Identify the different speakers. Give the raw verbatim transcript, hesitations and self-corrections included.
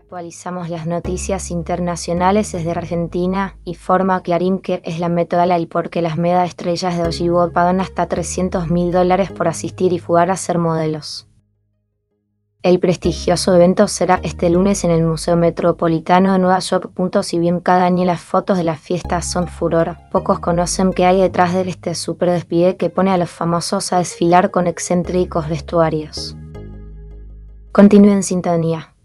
Speaker 1: Actualizamos las noticias internacionales desde Argentina. Informa Clarín que es la Met-Gala y porque las mega estrellas de Hollywood pagan hasta trescientos mil dólares por asistir y jugar a ser modelos. El prestigioso evento será este lunes en el Museo Metropolitano de Nueva York. Si bien cada año las fotos de las fiestas son furor, pocos conocen qué hay detrás de este super despliegue que pone a los famosos a desfilar con excéntricos vestuarios. Continúe en sintonía.